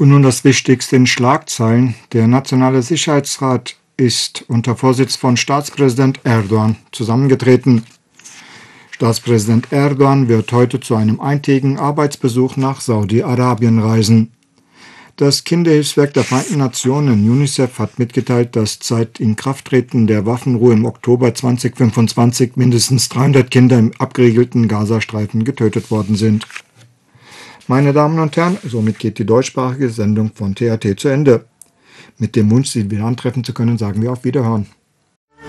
Und nun das Wichtigste in Schlagzeilen. Der Nationale Sicherheitsrat ist unter Vorsitz von Staatspräsident Erdogan zusammengetreten. Staatspräsident Erdogan wird heute zu einem eintägigen Arbeitsbesuch nach Saudi-Arabien reisen. Das Kinderhilfswerk der Vereinten Nationen UNICEF hat mitgeteilt, dass seit Inkrafttreten der Waffenruhe im Oktober 2025 mindestens 300 Kinder im abgeriegelten Gazastreifen getötet worden sind. Meine Damen und Herren, somit geht die deutschsprachige Sendung von TAT zu Ende. Mit dem Wunsch, Sie wieder antreffen zu können, sagen wir auf Wiederhören.